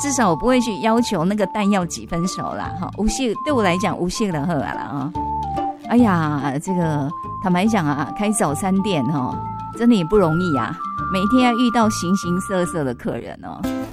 至少我不会去要求那个蛋要几分熟啦，哈，无锡对我来讲无锡的喝啦啊。哎呀，这个坦白讲啊，开早餐店真的也不容易啊，每天要遇到形形色色的客人